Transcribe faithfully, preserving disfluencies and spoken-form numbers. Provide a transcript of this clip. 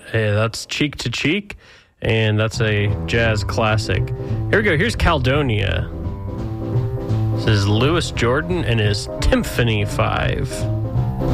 Hey, that's Cheek to Cheek, and that's a jazz classic. Here we go. Here's Caledonia. This is Louis Jordan and his Timpani Five.